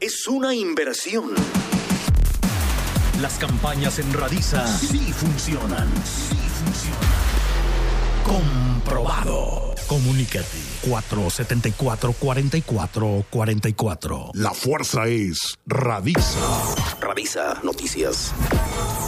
es una inversión. Las campañas en Radiza sí funcionan. Comprobado. Comunícate 474-4444. La fuerza es Radiza. Radiza Noticias.